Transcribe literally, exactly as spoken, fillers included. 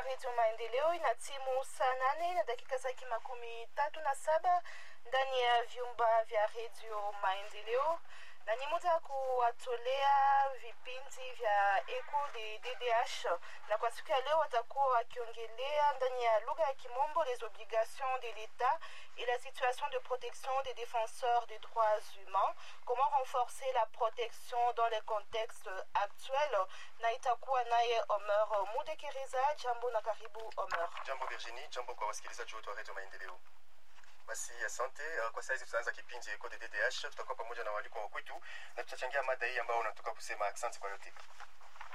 Radio Maendeleo inatimu saa nane na dakika zake makumi tatu na saba ndani ya vyumba vya Radio Maendeleo, na ni muda kuwatolea vipindi vya Eco de D D H, na kwa siku ya leo watakuwa wakiongelea ndani ya lugha ya Kimombo les obligations de l'État et la situation de protection des défenseurs des droits humains, comment renforcer la protection dans les contextes actuels, na itakuwa naye Omer Mudekereza. Jambo na karibu Omer. Jambo Virginie, jambo kwa wasikilizaji wote wa Radio Maendeleo. Basi asante. Kwa sasa tutaanza kipindi Eco de D D H, tutakuwa pamoja na waliko wa kwetu na tutachangia mada hii ambayo unatoka kusema. Asante kwa yote.